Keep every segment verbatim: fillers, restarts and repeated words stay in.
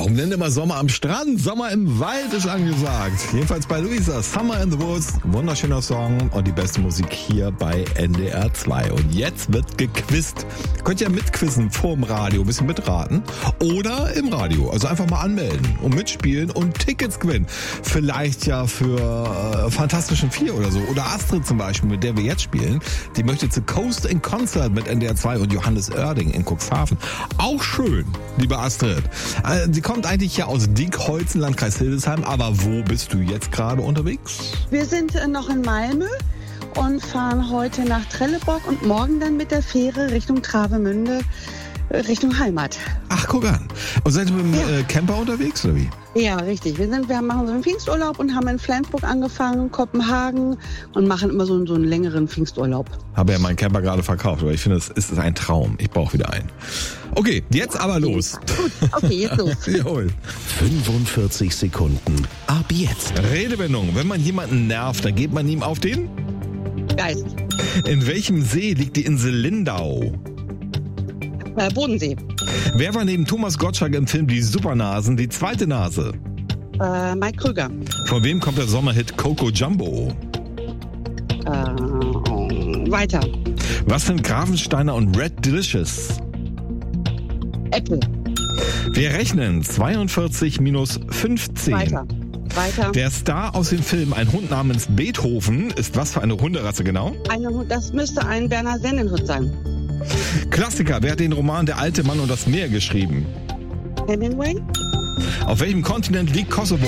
Wochenende immer Sommer am Strand, Sommer im Wald ist angesagt. Jedenfalls bei Luisa, Summer in the Woods, wunderschöner Song und die beste Musik hier bei N D R zwei. Und jetzt wird gequizt. Könnt ihr mitquizzen vorm Radio, ein bisschen mitraten oder im Radio. Also einfach mal anmelden und mitspielen und Tickets gewinnen. Vielleicht ja für äh, Fantastischen Vier oder so. Oder Astrid zum Beispiel, mit der wir jetzt spielen. Die möchte zu Coast in Concert mit N D R zwei und Johannes Oerding in Cuxhaven. Auch schön, liebe Astrid. Äh, sie kommt eigentlich ja aus Dinkholzen, Landkreis Hildesheim. Aber wo bist du jetzt gerade unterwegs? Wir sind äh, noch in Malmö und fahren heute nach Trelleborg und morgen dann mit der Fähre Richtung Travemünde, äh, Richtung Heimat. Ach, guck an. Und seid ihr mit dem Ja. äh, Camper unterwegs, oder wie? Ja, richtig. Wir sind, wir machen so einen Pfingsturlaub und haben in Flensburg angefangen, Kopenhagen und machen immer so, einen- so einen längeren Pfingsturlaub. Habe ja meinen Camper gerade verkauft, aber ich finde, es ist ein Traum. Ich brauche wieder einen. Okay, jetzt aber los. Gut, okay, jetzt los. Jawohl. fünfundvierzig Sekunden. Ab jetzt. Redewendung. Wenn man jemanden nervt, dann geht man ihm auf den? Geist. In welchem See liegt die Insel Lindau? Äh, Bodensee. Wer war neben Thomas Gottschalk im Film Die Supernasen die zweite Nase? Äh, Mike Krüger. Von wem kommt der Sommerhit Coco Jumbo? Äh, weiter. Was sind Grafensteiner und Red Delicious? Apple. Wir rechnen zweiundvierzig minus fünfzehn. Weiter. Weiter. Der Star aus dem Film Ein Hund namens Beethoven ist was für eine Hunderasse genau? Eine, das müsste ein Berner Sennenhut sein. Klassiker, wer hat den Roman Der alte Mann und das Meer geschrieben? Hemingway. Auf welchem Kontinent liegt Kosovo?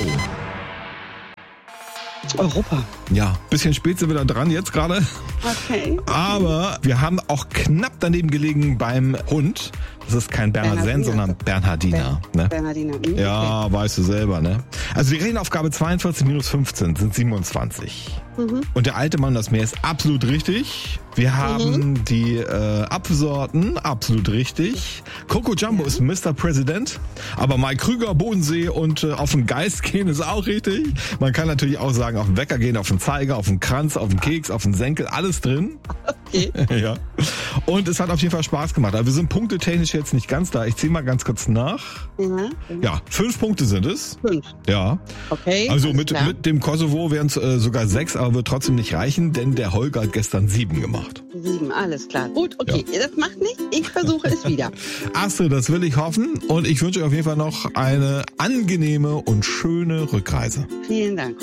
Europa. Ja, bisschen spät sind wir da dran jetzt gerade. Okay. Aber wir haben auch knapp daneben gelegen beim Hund. Das ist kein Berner Senn, Bernhardiner. sondern Bernhardiner. Ne? Bernhardiner. Hm, Ja, okay. weißt du selber, ne? Also die Rechenaufgabe zweiundvierzig minus fünfzehn sind siebenundzwanzig. Mhm. Und der alte Mann, das Meer ist absolut richtig. Wir haben Mhm. die äh, Apfelsorten, absolut richtig. Coco Jumbo Ja. ist Mister President. Aber Mike Krüger, Bodensee und äh, auf den Geist gehen ist auch richtig. Man kann natürlich auch sagen, auf den Wecker gehen, auf den Zeiger, auf den Kranz, auf den Keks, auf den Senkel, alles drin. Okay. Ja. Und es hat auf jeden Fall Spaß gemacht. Aber wir sind punktetechnisch jetzt nicht ganz da. Ich ziehe mal ganz kurz nach. Ja. Ja, fünf Punkte sind es. Fünf. Ja. Okay. Also alles mit, klar. mit dem Kosovo wären es äh, sogar sechs, aber wird trotzdem nicht reichen, denn der Holger hat gestern sieben gemacht. Sieben, alles klar. Gut, okay. Das macht nichts. Ich versuche es wieder. Astrid, das will ich hoffen. Und ich wünsche euch auf jeden Fall noch eine angenehme und schöne Rückreise. Vielen Dank.